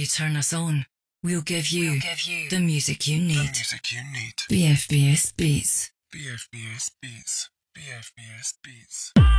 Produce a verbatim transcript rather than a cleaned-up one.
turn us on, we'll give you, We'll give you the music you the need. music you need. B F B S Beats. B F B S Beats. B F B S Beats.